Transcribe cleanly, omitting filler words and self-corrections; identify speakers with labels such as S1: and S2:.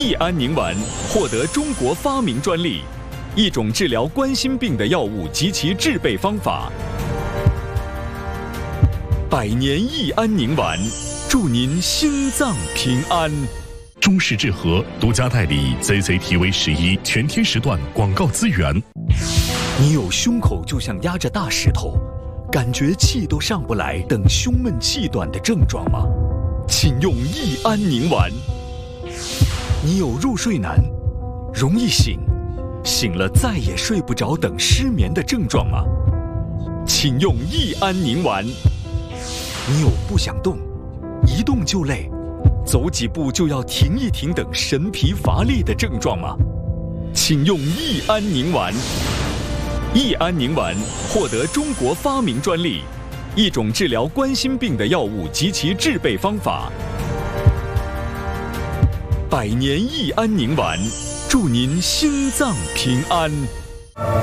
S1: 益安宁丸获得中国发明专利，一种治疗冠心病的药物及其制备方法。百年益安宁丸，祝您心脏平安。
S2: 中式治和独家代理 CCTV11全天时段广告资源。
S1: 你有胸口就像压着大石头，感觉气都上不来等胸闷气短的症状吗？请用益安宁丸。你有入睡难、容易醒了再也睡不着等失眠的症状吗？请用益安宁丸。你有不想动、一动就累、走几步就要停一停等神疲乏力的症状吗？请用益安宁丸。益安宁丸获得中国发明专利，一种治疗冠心病的药物及其制备方法。百年益安宁丸，祝您心脏平安。